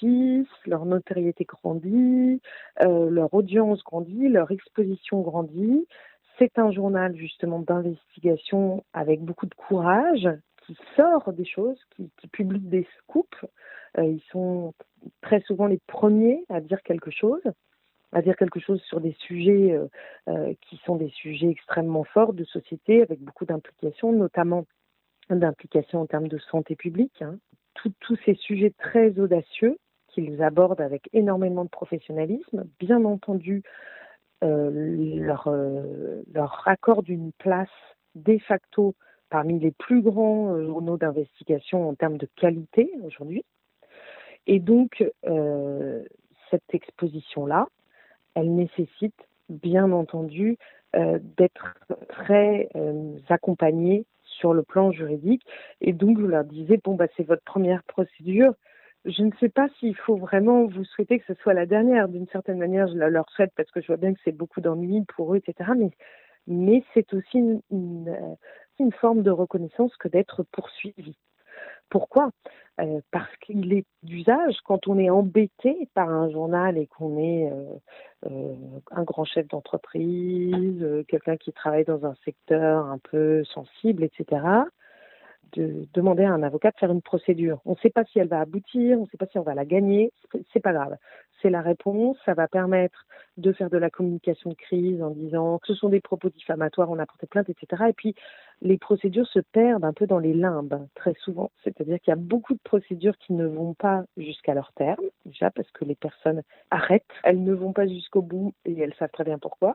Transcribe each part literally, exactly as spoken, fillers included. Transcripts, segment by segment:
grossissent, leur notoriété grandit, euh, leur audience grandit, leur exposition grandit. C'est un journal justement d'investigation avec beaucoup de courage, qui sort des choses, qui, qui publie des scoops. Euh, ils sont très souvent les premiers à dire quelque chose, à dire quelque chose sur des sujets euh, euh, qui sont des sujets extrêmement forts de société, avec beaucoup d'implications, notamment d'implications en termes de santé publique. Hein. Tous ces sujets très audacieux qu'ils abordent avec énormément de professionnalisme, bien entendu, euh, leur, euh, leur accorde une place de facto parmi les plus grands euh, journaux d'investigation en termes de qualité aujourd'hui. Et donc, euh, cette exposition-là, elle nécessite, bien entendu, euh, d'être très euh, accompagnée sur le plan juridique. Et donc, je leur disais, bon, bah, c'est votre première procédure. Je ne sais pas s'il faut vraiment vous souhaiter que ce soit la dernière. D'une certaine manière, je la leur souhaite parce que je vois bien que c'est beaucoup d'ennui pour eux, et cetera. Mais, mais c'est aussi une, une, une forme de reconnaissance que d'être poursuivi. Pourquoi ? euh, Parce qu'il est d'usage, quand on est embêté par un journal et qu'on est euh, euh, un grand chef d'entreprise, euh, quelqu'un qui travaille dans un secteur un peu sensible, et cetera, de demander à un avocat de faire une procédure. On ne sait pas si elle va aboutir, on ne sait pas si on va la gagner, c'est pas grave. C'est la réponse, ça va permettre de faire de la communication de crise en disant que ce sont des propos diffamatoires, on a porté plainte, et cetera. Et puis, les procédures se perdent un peu dans les limbes, très souvent. C'est-à-dire qu'il y a beaucoup de procédures qui ne vont pas jusqu'à leur terme, déjà parce que les personnes arrêtent, elles ne vont pas jusqu'au bout et elles savent très bien pourquoi.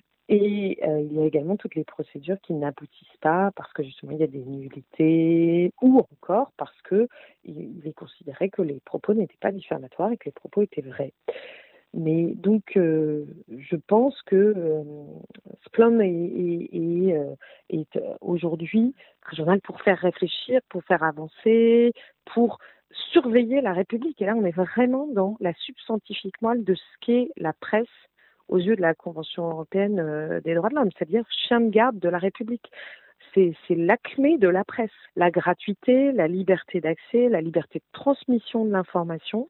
Et euh, il y a également toutes les procédures qui n'aboutissent pas parce que justement il y a des nullités ou encore parce que il est considéré que les propos n'étaient pas diffamatoires et que les propos étaient vrais. Mais donc euh, je pense que euh, Splum est, est, est, euh, est aujourd'hui un journal pour faire réfléchir, pour faire avancer, pour surveiller la République. Et là on est vraiment dans la substantifique moelle de ce qu'est la presse aux yeux de la Convention européenne euh, des droits de l'homme, c'est-à-dire chien de garde de la République. C'est, c'est l'acmé de la presse, la gratuité, la liberté d'accès, la liberté de transmission de l'information.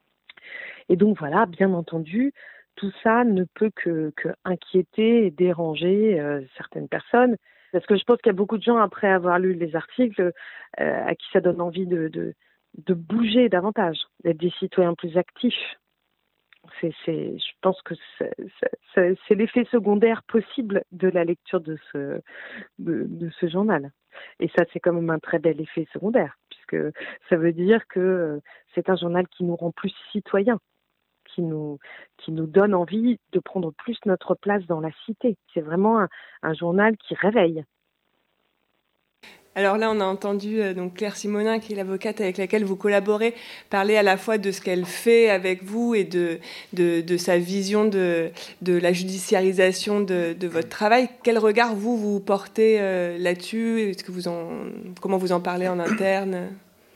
Et donc voilà, bien entendu, tout ça ne peut que, que inquiéter et déranger euh, certaines personnes, parce que je pense qu'il y a beaucoup de gens, après avoir lu les articles, euh, à qui ça donne envie de, de, de bouger davantage, d'être des citoyens plus actifs. C'est, c'est, je pense que c'est, c'est, c'est l'effet secondaire possible de la lecture de ce, de, de ce journal. Et ça, c'est quand même un très bel effet secondaire, puisque ça veut dire que c'est un journal qui nous rend plus citoyens, qui nous, qui nous donne envie de prendre plus notre place dans la cité. C'est vraiment un, un journal qui réveille. Alors là, on a entendu euh, donc Claire Simonin, qui est l'avocate avec laquelle vous collaborez, parler à la fois de ce qu'elle fait avec vous et de, de, de sa vision de, de la judiciarisation de, de votre travail. Quel regard, vous, vous portez euh, là-dessus ? Est-ce que vous en, comment vous en parlez en interne ?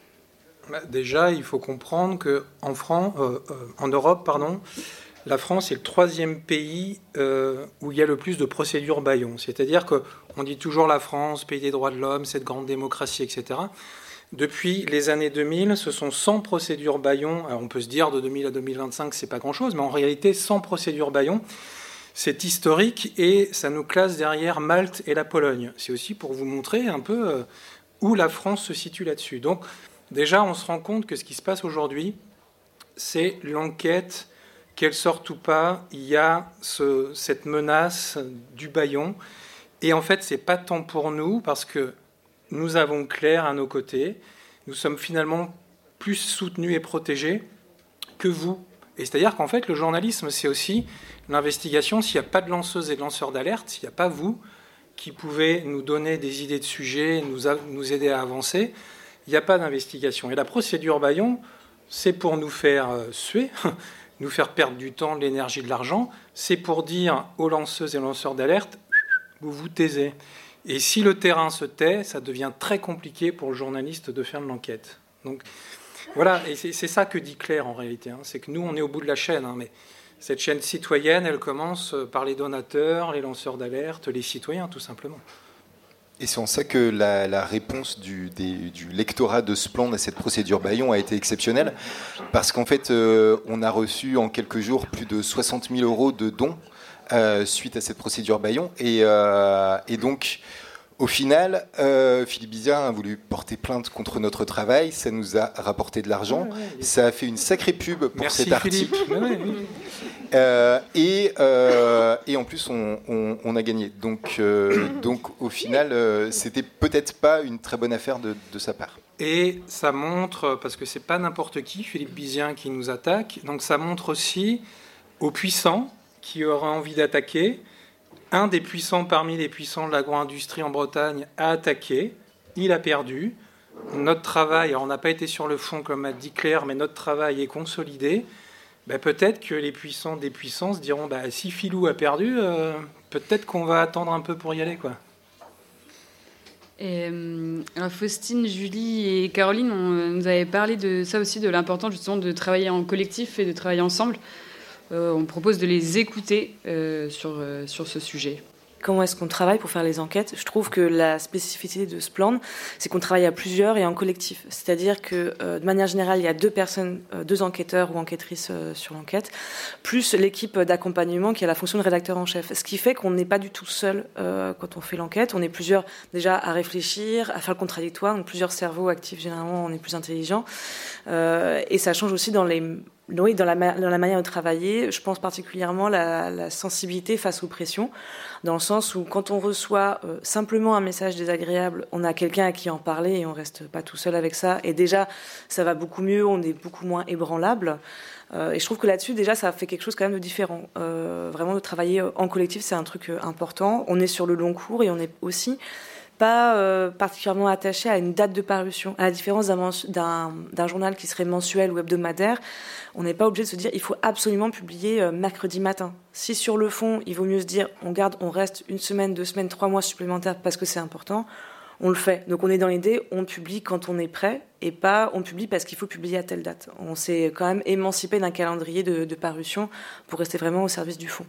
Déjà, il faut comprendre qu'en France, euh, euh, en Europe, pardon, la France est le troisième pays euh, où il y a le plus de procédures Bayon. C'est-à-dire qu'on dit toujours la France, pays des droits de l'homme, cette grande démocratie, et cetera. Depuis les années deux mille, ce sont cent procédures Bayon. Alors on peut se dire de deux mille à deux mille vingt-cinq, c'est pas grand-chose, mais en réalité, cent procédures Bayon, c'est historique et ça nous classe derrière Malte et la Pologne. C'est aussi pour vous montrer un peu euh, où la France se situe là-dessus. Donc déjà, on se rend compte que ce qui se passe aujourd'hui, c'est l'enquête. Qu'elle sorte ou pas, il y a ce, cette menace du bâillon. Et en fait, ce n'est pas tant pour nous, parce que nous avons Claire à nos côtés. Nous sommes finalement plus soutenus et protégés que vous. Et c'est-à-dire qu'en fait, le journalisme, c'est aussi l'investigation. S'il n'y a pas de lanceuses et de lanceurs d'alerte, s'il n'y a pas vous qui pouvez nous donner des idées de sujets, nous, a, nous aider à avancer, il n'y a pas d'investigation. Et la procédure bâillon, c'est pour nous faire euh, suer, nous faire perdre du temps, de l'énergie, de l'argent. C'est pour dire aux lanceuses et lanceurs d'alerte, vous vous taisez. Et si le terrain se tait, ça devient très compliqué pour le journaliste de faire de l'enquête. Donc voilà, et c'est, c'est ça que dit Claire en réalité. Hein. C'est que nous, on est au bout de la chaîne, hein, mais cette chaîne citoyenne, elle commence par les donateurs, les lanceurs d'alerte, les citoyens, tout simplement. Et c'est en ça que la, la réponse du, des, du lectorat de Splend à cette procédure Bayon a été exceptionnelle, parce qu'en fait, euh, on a reçu en quelques jours plus de soixante mille euros de dons euh, suite à cette procédure Bayon. Et, euh, et donc, au final, euh, Philippe Bizien a voulu porter plainte contre notre travail. Ça nous a rapporté de l'argent. Ouais, ouais, ça a fait une sacrée pub pour Merci cet article. Ouais, ouais. Euh, et, euh, et en plus, on, on, on a gagné. Donc, euh, donc au final, euh, c'était peut-être pas une très bonne affaire de, de sa part. Et ça montre, parce que c'est pas n'importe qui, Philippe Bizien, qui nous attaque. Donc ça montre aussi aux puissants qui auraient envie d'attaquer. Un des puissants parmi les puissants de l'agro-industrie en Bretagne a attaqué. Il a perdu. Notre travail, alors on n'a pas été sur le fond comme a dit Claire, mais notre travail est consolidé. Ben peut-être que les puissants des puissants se diront ben, si Philou a perdu, euh, peut-être qu'on va attendre un peu pour y aller, quoi. Et, alors Faustine, Julie et Caroline, on nous avait parlé de ça aussi, de l'importance justement de travailler en collectif et de travailler ensemble. Euh, on propose de les écouter euh, sur, euh, sur ce sujet. Comment est-ce qu'on travaille pour faire les enquêtes ? Je trouve que la spécificité de Splend, c'est qu'on travaille à plusieurs et en collectif. C'est-à-dire que, euh, de manière générale, il y a deux personnes, euh, deux enquêteurs ou enquêtrices euh, sur l'enquête, plus l'équipe d'accompagnement qui a la fonction de rédacteur en chef. Ce qui fait qu'on n'est pas du tout seul euh, quand on fait l'enquête. On est plusieurs déjà à réfléchir, à faire le contradictoire. Donc plusieurs cerveaux actifs, généralement, on est plus intelligent. Euh, et ça change aussi dans les... Oui, dans la, dans la manière de travailler, je pense particulièrement à la, la sensibilité face aux pressions, dans le sens où quand on reçoit euh, simplement un message désagréable, on a quelqu'un à qui en parler et on reste pas tout seul avec ça. Et déjà, ça va beaucoup mieux, on est beaucoup moins ébranlable. Euh, et je trouve que là-dessus, déjà, ça fait quelque chose quand même de différent. Euh, vraiment, de travailler en collectif, c'est un truc important. On est sur le long cours et on est aussi pas euh, particulièrement attaché à une date de parution. À la différence d'un, d'un, d'un journal qui serait mensuel ou hebdomadaire, on n'est pas obligé de se dire il faut absolument publier euh, mercredi matin. Si sur le fond, il vaut mieux se dire on garde, on reste une semaine, deux semaines, trois mois supplémentaires parce que c'est important, on le fait. Donc on est dans l'idée, on publie quand on est prêt et pas on publie parce qu'il faut publier à telle date. On s'est quand même émancipé d'un calendrier de, de parution pour rester vraiment au service du fond.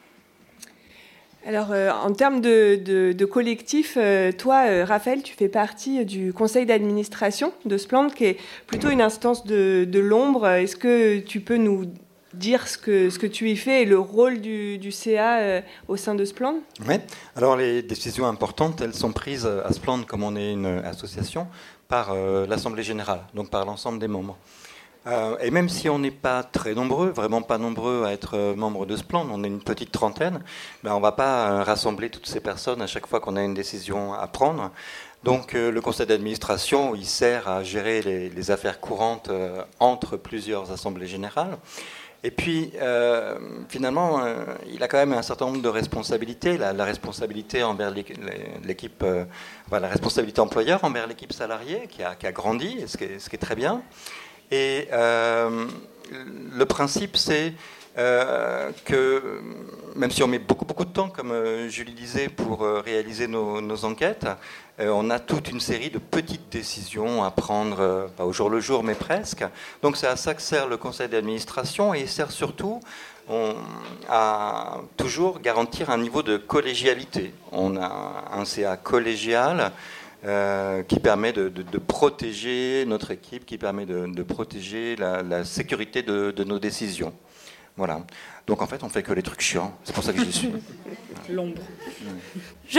Alors, euh, en termes de, de, de collectif, euh, toi, euh, Raphaël, tu fais partie du conseil d'administration de Splend, qui est plutôt une instance de, de l'ombre. Est-ce que tu peux nous dire ce que, ce que tu y fais et le rôle du, du C A euh, au sein de Splend ? Oui. Alors, les décisions importantes, elles sont prises à Splend, comme on est une association, par euh, l'Assemblée générale, donc par l'ensemble des membres. Euh, et même si on n'est pas très nombreux, vraiment pas nombreux à être membres de Splend, on est une petite trentaine, ben on ne va pas euh, rassembler toutes ces personnes à chaque fois qu'on a une décision à prendre. Donc euh, le conseil d'administration, il sert à gérer les, les affaires courantes euh, entre plusieurs assemblées générales. Et puis, euh, finalement, euh, il a quand même un certain nombre de responsabilités. La, la responsabilité envers l'équipe, euh, voilà, la responsabilité employeur envers l'équipe salariée qui a, qui a grandi, ce qui est, ce qui est très bien. Et euh, le principe, c'est euh, que, même si on met beaucoup, beaucoup de temps, comme euh, Julie disait, pour euh, réaliser nos, nos enquêtes, euh, on a toute une série de petites décisions à prendre, euh, pas au jour le jour, mais presque. Donc c'est à ça que sert le conseil d'administration, et il sert surtout on, à toujours garantir un niveau de collégialité. On a un C A collégial, Euh, qui permet de, de, de protéger notre équipe, qui permet de, de protéger la, la sécurité de, de nos décisions. Voilà. Donc en fait, on fait que les trucs chiants. C'est pour ça que j'y suis. L'ombre. Ouais.